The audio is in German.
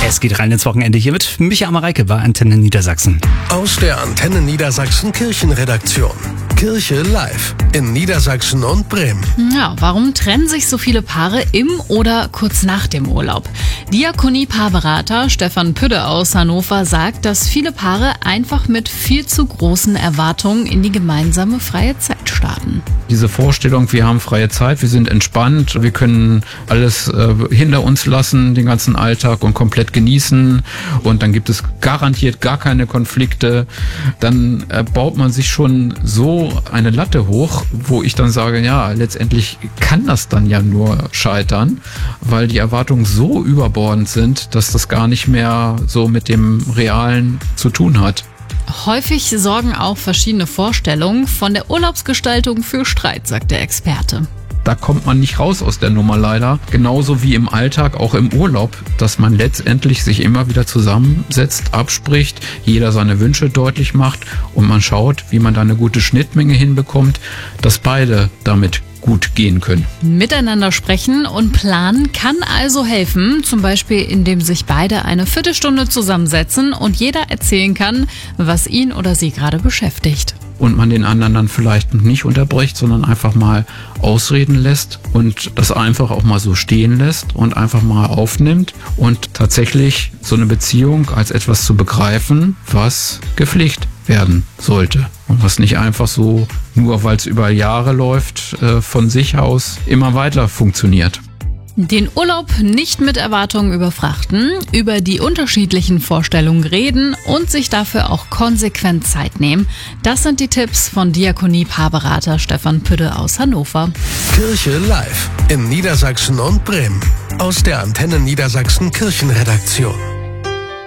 Es geht rein ins Wochenende hier mit Micha Mareike bei Antenne Niedersachsen. Aus der Antenne Niedersachsen Kirchenredaktion. Kirche live in Niedersachsen und Bremen. Ja, warum trennen sich so viele Paare im oder kurz nach dem Urlaub? Diakonie-Paarberater Stefan Püdde aus Hannover sagt, dass viele Paare einfach mit viel zu großen Erwartungen in die gemeinsame freie Zeit starten. Diese Vorstellung, wir haben freie Zeit, wir sind entspannt, wir können alles hinter uns lassen, den ganzen Alltag und komplett genießen und dann gibt es garantiert gar keine Konflikte. Dann baut man sich schon so eine Latte hoch, wo ich dann sage, ja, letztendlich kann das dann ja nur scheitern, weil die Erwartungen so überbordend sind, dass das gar nicht mehr so mit dem Realen zu tun hat. Häufig sorgen auch verschiedene Vorstellungen von der Urlaubsgestaltung für Streit, sagt der Experte. Da kommt man nicht raus aus der Nummer leider. Genauso wie im Alltag, auch im Urlaub, dass man letztendlich sich immer wieder zusammensetzt, abspricht, jeder seine Wünsche deutlich macht und man schaut, wie man da eine gute Schnittmenge hinbekommt, dass beide damit gut gehen können. Miteinander sprechen und planen kann also helfen, zum Beispiel indem sich beide eine Viertelstunde zusammensetzen und jeder erzählen kann, was ihn oder sie gerade beschäftigt. Und man den anderen dann vielleicht nicht unterbricht, sondern einfach mal ausreden lässt und das einfach auch mal so stehen lässt und einfach mal aufnimmt und tatsächlich so eine Beziehung als etwas zu begreifen, was gepflegt werden sollte und was nicht einfach so, nur weil es über Jahre läuft, von sich aus immer weiter funktioniert. Den Urlaub nicht mit Erwartungen überfrachten, über die unterschiedlichen Vorstellungen reden und sich dafür auch konsequent Zeit nehmen. Das sind die Tipps von Diakonie-Paarberater Stefan Püdde aus Hannover. Kirche live in Niedersachsen und Bremen. Aus der Antenne Niedersachsen Kirchenredaktion.